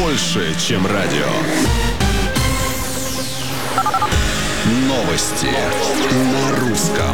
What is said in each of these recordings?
больше, чем радио. Новости на русском.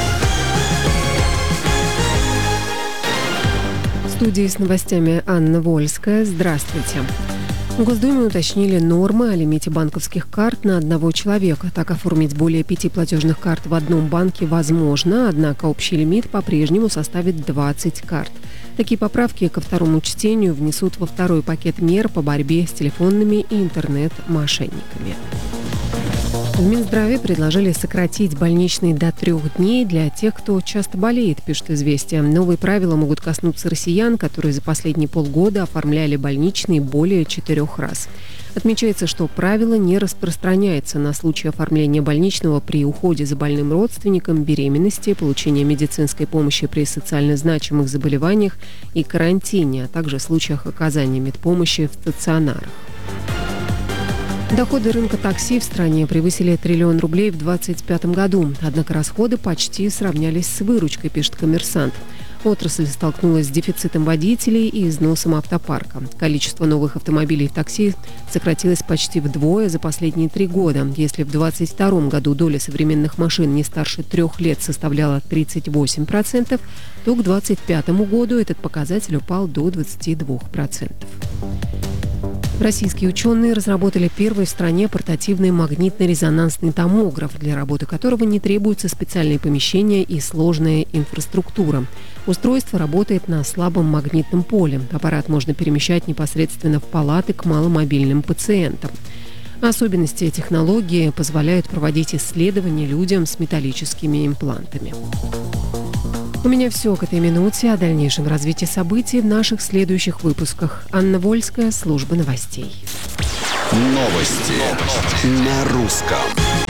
В студии с новостями Анна Вольская. Здравствуйте. В Госдуме уточнили нормы о лимите банковских карт на одного человека. Так, оформить более 5 платежных карт в одном банке возможно, однако общий лимит по-прежнему составит 20 карт. Такие поправки ко второму чтению внесут во второй пакет мер по борьбе с телефонными и интернет-мошенниками. В Минздраве предложили сократить больничные до 3 дней для тех, кто часто болеет, пишет «Известия». Новые правила могут коснуться россиян, которые за последние полгода оформляли больничные более 4 раз. Отмечается, что правило не распространяется на случаи оформления больничного при уходе за больным родственником, беременности, получении медицинской помощи при социально значимых заболеваниях и карантине, а также случаях оказания медпомощи в стационарах. Доходы рынка такси в стране превысили 1 триллион рублей в 2025 году. Однако расходы почти сравнялись с выручкой, пишет «Коммерсант». Отрасль столкнулась с дефицитом водителей и износом автопарка. Количество новых автомобилей в такси сократилось почти вдвое за последние 3 года. Если в 2022 году доля современных машин не старше 3 лет составляла 38%, то к 2025 году этот показатель упал до 22%. Российские ученые разработали первый в стране портативный магнитно-резонансный томограф, для работы которого не требуются специальные помещения и сложная инфраструктура. Устройство работает на слабом магнитном поле. Аппарат можно перемещать непосредственно в палаты к маломобильным пациентам. Особенности технологии позволяют проводить исследования людям с металлическими имплантами. У меня все к этой минуте. О дальнейшем развитии событий в наших следующих выпусках. Анна Вольская, служба новостей. Новости на русском.